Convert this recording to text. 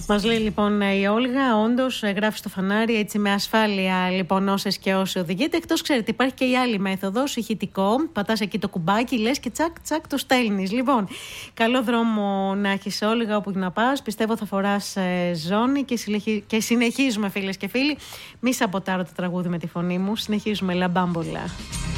Μας λέει λοιπόν η Όλγα, όντως γράφει στο φανάρι έτσι με ασφάλεια λοιπόν όσες και όσοι οδηγείτε. Εκτός ξέρετε, υπάρχει και η άλλη μέθοδος, ηχητικό. Πατάς εκεί το κουμπάκι, λες και τσακ τσακ το στέλνεις. Λοιπόν, καλό δρόμο να έχεις, Όλγα, όπου να πας. Πιστεύω θα φοράς ζώνη και συνεχίζουμε, φίλες και φίλοι. Μη σαμποτάρω το τραγούδι με τη φωνή μου. Συνεχίζουμε λαμπάμπολα.